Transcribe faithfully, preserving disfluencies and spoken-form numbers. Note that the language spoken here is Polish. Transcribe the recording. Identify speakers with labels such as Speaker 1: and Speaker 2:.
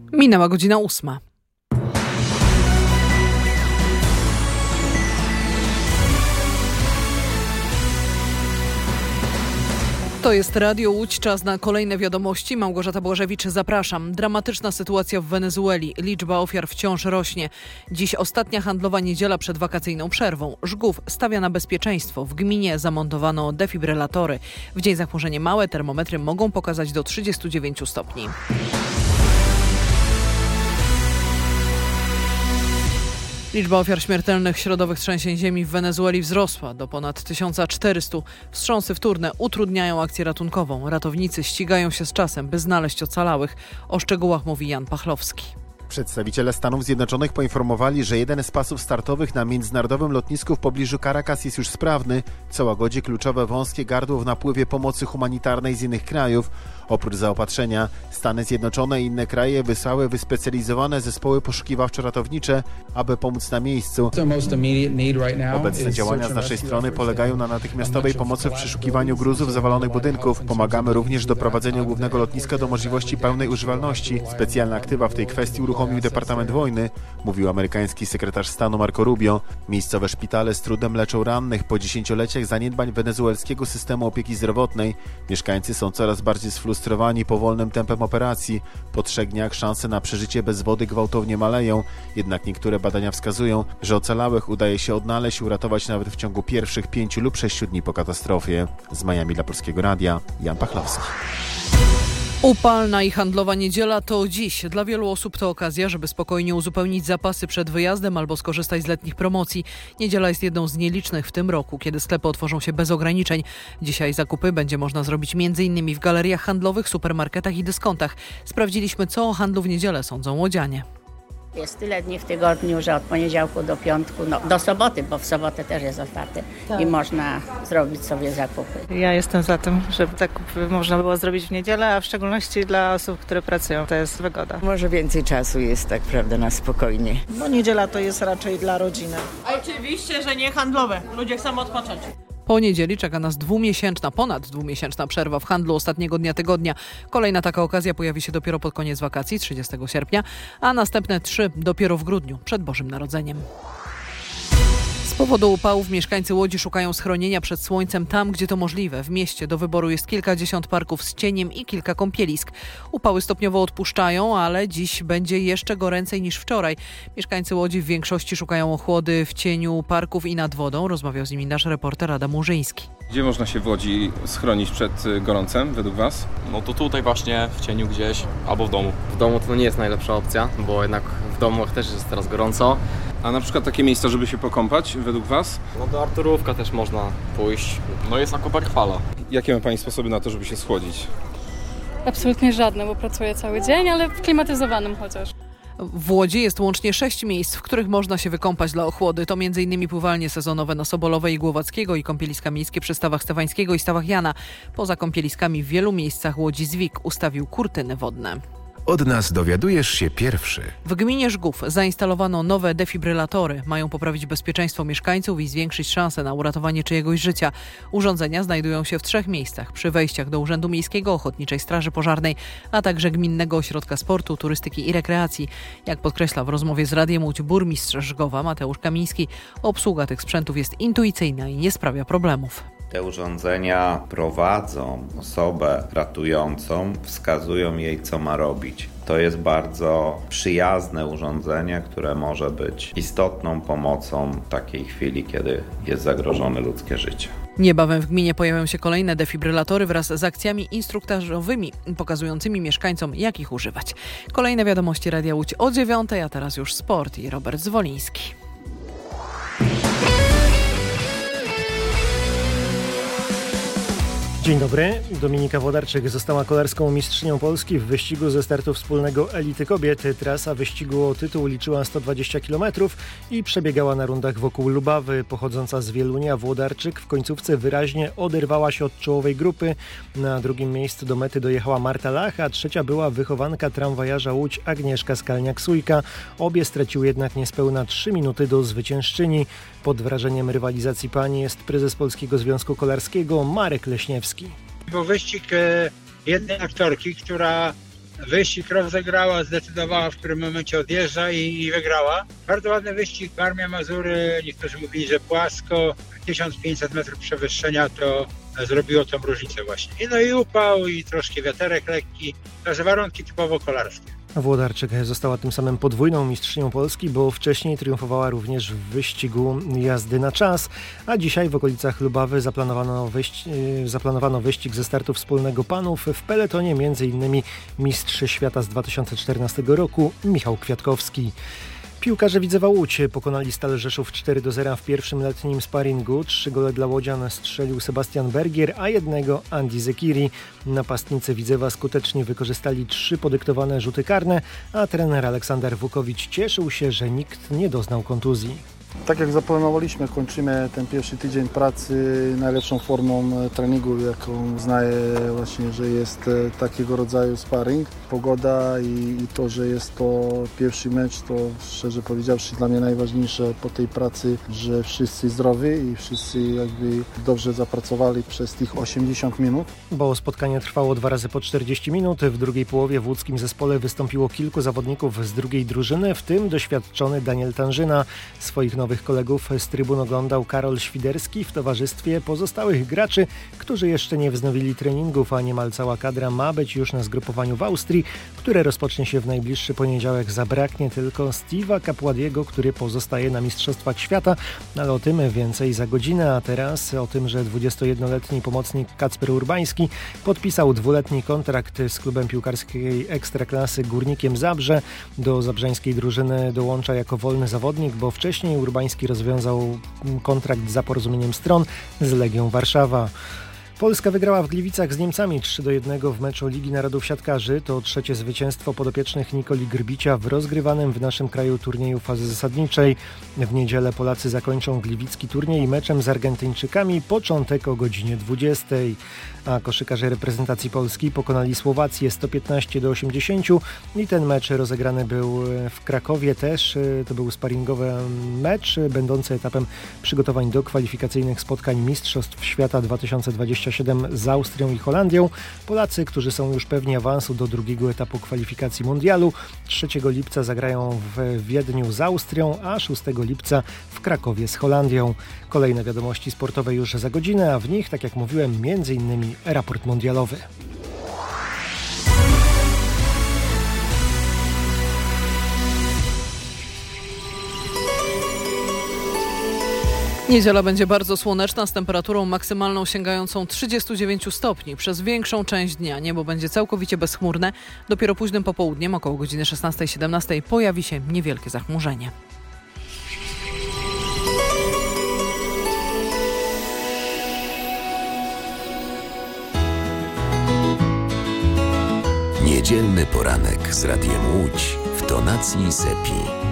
Speaker 1: Minęła godzina ósma. To jest Radio Łódź, czas na kolejne wiadomości. Małgorzata Błażewicz, zapraszam. Dramatyczna sytuacja w Wenezueli. Liczba ofiar wciąż rośnie. Dziś ostatnia handlowa niedziela przed wakacyjną przerwą. Żgów stawia na bezpieczeństwo. W gminie zamontowano defibrylatory. W dzień zachmurzenie małe, termometry mogą pokazać do trzydziestu dziewięciu stopni. Liczba ofiar śmiertelnych środowych trzęsień ziemi w Wenezueli wzrosła do ponad tysiąc czterysta. Wstrząsy wtórne utrudniają akcję ratunkową. Ratownicy ścigają się z czasem, by znaleźć ocalałych. O szczegółach mówi Jan Pachlowski.
Speaker 2: Przedstawiciele Stanów Zjednoczonych poinformowali, że jeden z pasów startowych na międzynarodowym lotnisku w pobliżu Caracas jest już sprawny, co łagodzi kluczowe wąskie gardło w napływie pomocy humanitarnej z innych krajów. Oprócz zaopatrzenia, Stany Zjednoczone i inne kraje wysłały wyspecjalizowane zespoły poszukiwawczo-ratownicze, aby pomóc na miejscu. Obecne działania z naszej strony polegają na natychmiastowej pomocy w przeszukiwaniu gruzów zawalonych budynków. Pomagamy również w doprowadzeniu głównego lotniska do możliwości pełnej używalności. Specjalne aktywa w tej kwestii uruchomił Departament Wojny, mówił amerykański sekretarz stanu Marco Rubio. Miejscowe szpitale z trudem leczą rannych po dziesięcioleciach zaniedbań wenezuelskiego systemu opieki zdrowotnej. Mieszkańcy są coraz bardziej sfrustrowani powolnym tempem operacji. Po trzech dniach szanse na przeżycie bez wody gwałtownie maleją. Jednak niektóre badania wskazują, że ocalałych udaje się odnaleźć i uratować nawet w ciągu pierwszych pięciu lub sześciu dni po katastrofie. Z Miami dla Polskiego Radia, Jan Pachlowski.
Speaker 1: Upalna i handlowa niedziela to dziś. Dla wielu osób to okazja, żeby spokojnie uzupełnić zapasy przed wyjazdem albo skorzystać z letnich promocji. Niedziela jest jedną z nielicznych w tym roku, kiedy sklepy otworzą się bez ograniczeń. Dzisiaj zakupy będzie można zrobić między innymi w galeriach handlowych, supermarketach i dyskontach. Sprawdziliśmy, co o handlu w niedzielę sądzą łodzianie.
Speaker 3: Jest tyle dni w tygodniu, że od poniedziałku do piątku, no do soboty, bo w sobotę też jest otwarte tak. I można zrobić sobie zakupy.
Speaker 4: Ja jestem za tym, żeby zakupy można było zrobić w niedzielę, a w szczególności dla osób, które pracują. To jest wygoda.
Speaker 5: Może więcej czasu jest tak prawda na spokojnie.
Speaker 6: Bo niedziela to jest raczej dla rodziny.
Speaker 7: Oczywiście, że nie handlowe. Ludzie chcą odpocząć.
Speaker 1: Po niedzieli czeka nas dwumiesięczna, ponad dwumiesięczna przerwa w handlu ostatniego dnia tygodnia. Kolejna taka okazja pojawi się dopiero pod koniec wakacji, trzydziestego sierpnia, a następne trzy dopiero w grudniu, przed Bożym Narodzeniem. Z powodu upałów mieszkańcy Łodzi szukają schronienia przed słońcem tam, gdzie to możliwe. W mieście do wyboru jest kilkadziesiąt parków z cieniem i kilka kąpielisk. Upały stopniowo odpuszczają, ale dziś będzie jeszcze goręcej niż wczoraj. Mieszkańcy Łodzi w większości szukają ochłody w cieniu parków i nad wodą. Rozmawiał z nimi nasz reporter Adam Murzyński.
Speaker 8: Gdzie można się w Łodzi schronić przed gorącem według Was?
Speaker 9: No to tutaj właśnie w cieniu gdzieś albo w domu. W domu to nie jest najlepsza opcja, bo jednak w domu też jest teraz gorąco.
Speaker 8: A na przykład takie miejsca, żeby się pokąpać według Was?
Speaker 9: No do Arturówka też można pójść. No jest Aquapark-Fala.
Speaker 8: Jakie ma Pani sposoby na to, żeby się schłodzić?
Speaker 10: Absolutnie żadne, bo pracuję cały dzień, ale w klimatyzowanym chociaż.
Speaker 1: W Łodzi jest łącznie sześć miejsc, w których można się wykąpać dla ochłody. To między innymi pływalnie sezonowe na Sobolowej i Głowackiego i kąpieliska miejskie przy Stawach Stefańskiego i Stawach Jana. Poza kąpieliskami w wielu miejscach Łodzi Zwik ustawił kurtyny wodne.
Speaker 11: Od nas dowiadujesz się pierwszy.
Speaker 1: W gminie Żgów zainstalowano nowe defibrylatory. Mają poprawić bezpieczeństwo mieszkańców i zwiększyć szanse na uratowanie czyjegoś życia. Urządzenia znajdują się w trzech miejscach. Przy wejściach do Urzędu Miejskiego, Ochotniczej Straży Pożarnej, a także Gminnego Ośrodka Sportu, Turystyki i Rekreacji. Jak podkreśla w rozmowie z Radiem Łódź burmistrz Żgowa Mateusz Kamiński, obsługa tych sprzętów jest intuicyjna i nie sprawia problemów.
Speaker 12: Te urządzenia prowadzą osobę ratującą, wskazują jej, co ma robić. To jest bardzo przyjazne urządzenie, które może być istotną pomocą w takiej chwili, kiedy jest zagrożone ludzkie życie.
Speaker 1: Niebawem w gminie pojawią się kolejne defibrylatory wraz z akcjami instruktażowymi pokazującymi mieszkańcom, jak ich używać. Kolejne wiadomości Radia Łódź o dziewiątej, a teraz już sport i Robert Zwoliński.
Speaker 13: Dzień dobry. Dominika Włodarczyk została kolarską mistrzynią Polski w wyścigu ze startu wspólnego Elity Kobiet. Trasa wyścigu o tytuł liczyła sto dwadzieścia kilometrów i przebiegała na rundach wokół Lubawy. Pochodząca z Wielunia, Włodarczyk w końcówce wyraźnie oderwała się od czołowej grupy. Na drugim miejscu do mety dojechała Marta Lach, a trzecia była wychowanka tramwajarza Łódź Agnieszka Skalniak-Sujka. Obie straciły jednak niespełna trzy minuty do zwyciężczyni. Pod wrażeniem rywalizacji pań jest prezes Polskiego Związku Kolarskiego Marek Leśniewski.
Speaker 14: Był wyścig jednej aktorki, która wyścig rozegrała, zdecydowała, w którym momencie odjeżdża i, i wygrała. Bardzo ładny wyścig, Warmia Mazury, niektórzy mówili, że płasko, tysiąc pięćset metrów przewyższenia to zrobiło tą różnicę właśnie. I no i upał, i troszkę wiaterek lekki, także warunki typowo kolarskie.
Speaker 13: Włodarczyk została tym samym podwójną mistrzynią Polski, bo wcześniej triumfowała również w wyścigu jazdy na czas, a dzisiaj w okolicach Lubawy zaplanowano, wyścig, zaplanowano wyścig ze startu wspólnego panów. W peletonie między innymi mistrz świata z dwa tysiące czternastego roku Michał Kwiatkowski. Piłkarze Widzewa Łódź pokonali Stal Rzeszów cztery do zera w pierwszym letnim sparingu. Trzy gole dla łodzian strzelił Sebastian Bergier, a jednego Andy Zekiri. Napastnicy Widzewa skutecznie wykorzystali trzy podyktowane rzuty karne, a trener Aleksander Wukowicz cieszył się, że nikt nie doznał kontuzji.
Speaker 15: Tak jak zaplanowaliśmy, kończymy ten pierwszy tydzień pracy najlepszą formą treningu, jaką znaję właśnie, że jest takiego rodzaju sparring. Pogoda i, i to, że jest to pierwszy mecz, to szczerze powiedziawszy dla mnie najważniejsze po tej pracy, że wszyscy zdrowi i wszyscy jakby dobrze zapracowali przez tych osiemdziesiąt minut.
Speaker 13: Bo spotkanie trwało dwa razy po czterdzieści minut. W drugiej połowie w łódzkim zespole wystąpiło kilku zawodników z drugiej drużyny, w tym doświadczony Daniel Tanżyna. Swoich nowych kolegów z trybun oglądał Karol Świderski w towarzystwie pozostałych graczy, którzy jeszcze nie wznowili treningów, a niemal cała kadra ma być już na zgrupowaniu w Austrii, które rozpocznie się w najbliższy poniedziałek. Zabraknie tylko Steve'a Capładiego, który pozostaje na Mistrzostwach Świata, ale o tym więcej za godzinę, a teraz o tym, że dwudziestojednoletni pomocnik Kacper Urbański podpisał dwuletni kontrakt z klubem piłkarskiej Ekstraklasy Górnikiem Zabrze. Do zabrzeńskiej drużyny dołącza jako wolny zawodnik, bo wcześniej Urbański rozwiązał kontrakt za porozumieniem stron z Legią Warszawa. Polska wygrała w Gliwicach z Niemcami trzy do jednego w meczu Ligi Narodów Siatkarzy. To trzecie zwycięstwo podopiecznych Nikoli Grbicia w rozgrywanym w naszym kraju turnieju fazy zasadniczej. W niedzielę Polacy zakończą gliwicki turniej meczem z Argentyńczykami, początek o godzinie dwudziestej. A koszykarze reprezentacji Polski pokonali Słowację sto piętnaście do osiemdziesięciu i ten mecz rozegrany był w Krakowie też. To był sparingowy mecz będący etapem przygotowań do kwalifikacyjnych spotkań Mistrzostw Świata dwa tysiące dwudziestego siódmego z Austrią i Holandią. Polacy, którzy są już pewni awansu do drugiego etapu kwalifikacji mundialu, trzeciego lipca zagrają w Wiedniu z Austrią, a szóstego lipca w Krakowie z Holandią. Kolejne wiadomości sportowe już za godzinę, a w nich, tak jak mówiłem, między innymi raport mundialowy.
Speaker 1: Niedziela będzie bardzo słoneczna z temperaturą maksymalną sięgającą trzydziestu dziewięciu stopni. Przez większą część dnia niebo będzie całkowicie bezchmurne. Dopiero późnym popołudniem, około godziny szesnastej siedemnastej, pojawi się niewielkie zachmurzenie.
Speaker 11: Niedzielny poranek z Radiem Łódź w tonacji Sepi.